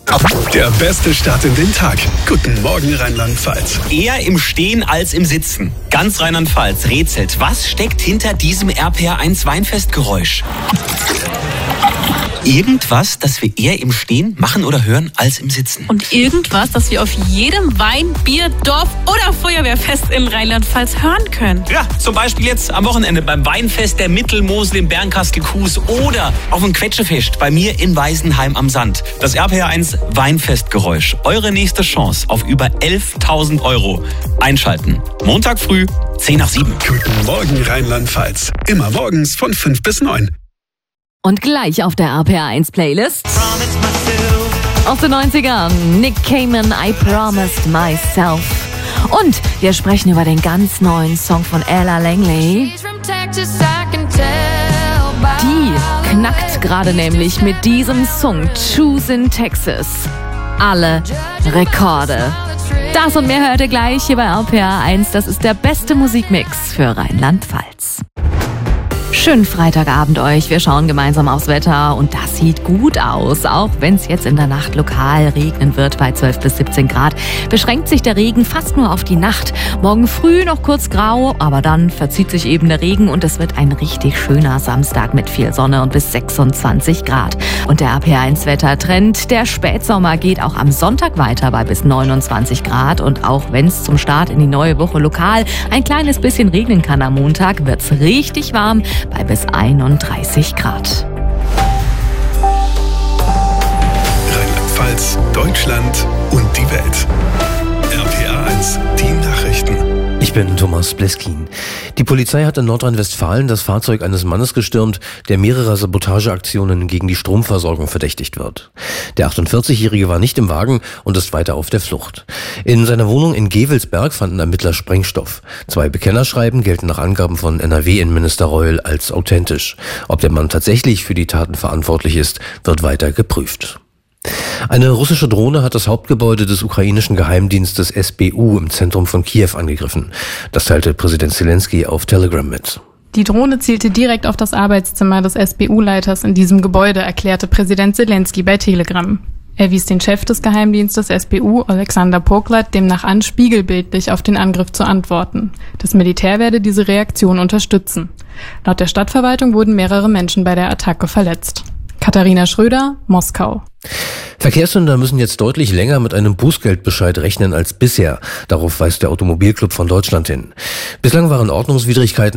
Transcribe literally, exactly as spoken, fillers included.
Der beste Start in den Tag. Guten Morgen, Rheinland-Pfalz. Eher im Stehen als im Sitzen. Ganz Rheinland-Pfalz rätselt, was steckt hinter diesem R P R eins Weinfestgeräusch? Irgendwas, das wir eher im Stehen machen oder hören als im Sitzen. Und irgendwas, das wir auf jedem Wein-, Bier-, Dorf- oder Feuerwehrfest in Rheinland-Pfalz hören können. Ja, zum Beispiel jetzt am Wochenende beim Weinfest der Mittelmosel in Bernkastel-Kues oder auf dem Quetschefest bei mir in Weisenheim am Sand. Das R P R eins Weinfestgeräusch. Eure nächste Chance auf über elftausend Euro. Einschalten. Montag früh, zehn nach sieben. Guten Morgen, Rheinland-Pfalz. Immer morgens von fünf bis neun. Und gleich auf der R P R eins Playlist aus den neunzigern Nick Cayman, I Promised Myself. Und wir sprechen über den ganz neuen Song von Ella Langley. Die knackt gerade nämlich mit diesem Song Choose in Texas alle Rekorde. Das und mehr hört ihr gleich hier bei R P R eins. Das ist der beste Musikmix für Rheinland-Pfalz. Schönen Freitagabend euch. Wir schauen gemeinsam aufs Wetter und das sieht gut aus. Auch wenn es jetzt in der Nacht lokal regnen wird bei zwölf bis siebzehn Grad, beschränkt sich der Regen fast nur auf die Nacht. Morgen früh noch kurz grau, aber dann verzieht sich eben der Regen und es wird ein richtig schöner Samstag mit viel Sonne und bis sechsundzwanzig Grad. Und der R P R eins Wettertrend, der Spätsommer geht auch am Sonntag weiter bei bis neunundzwanzig Grad. Und auch wenn es zum Start in die neue Woche lokal ein kleines bisschen regnen kann am Montag, wird es richtig warm bei bis einunddreißig Grad. Rheinland-Pfalz, Deutschland und die Welt. R P R eins, die Nachrichten. Ich bin Thomas Bleskin. Die Polizei hat in Nordrhein-Westfalen das Fahrzeug eines Mannes gestürmt, der mehrerer Sabotageaktionen gegen die Stromversorgung verdächtigt wird. Der achtundvierzigjährige war nicht im Wagen und ist weiter auf der Flucht. In seiner Wohnung in Gevelsberg fanden Ermittler Sprengstoff. Zwei Bekennerschreiben gelten nach Angaben von N R W-Innenminister Reul als authentisch. Ob der Mann tatsächlich für die Taten verantwortlich ist, wird weiter geprüft. Eine russische Drohne hat das Hauptgebäude des ukrainischen Geheimdienstes S B U im Zentrum von Kiew angegriffen. Das teilte Präsident Zelensky auf Telegram mit. Die Drohne zielte direkt auf das Arbeitszimmer des S B U-Leiters in diesem Gebäude, erklärte Präsident Zelensky bei Telegram. Er wies den Chef des Geheimdienstes S B U, Alexander Poklat, demnach an, spiegelbildlich auf den Angriff zu antworten. Das Militär werde diese Reaktion unterstützen. Laut der Stadtverwaltung wurden mehrere Menschen bei der Attacke verletzt. Katharina Schröder, Moskau. Verkehrssünder müssen jetzt deutlich länger mit einem Bußgeldbescheid rechnen als bisher. Darauf weist der Automobilclub von Deutschland hin. Bislang waren Ordnungswidrigkeiten